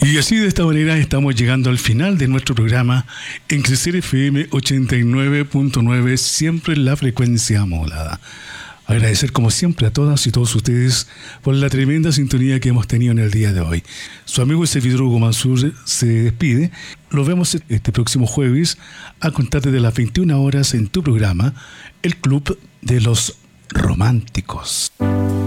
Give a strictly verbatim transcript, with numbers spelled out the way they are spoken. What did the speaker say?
Y así de esta manera estamos llegando al final de nuestro programa en Crecer F M ochenta y nueve punto nueve, siempre en la frecuencia modulada. Agradecer como siempre a todas y todos ustedes por la tremenda sintonía que hemos tenido en el día de hoy. Su amigo y servidor Hugo Mansur se despide. Los vemos este próximo jueves a contar de las veintiuna horas en tu programa, El Club de los Románticos.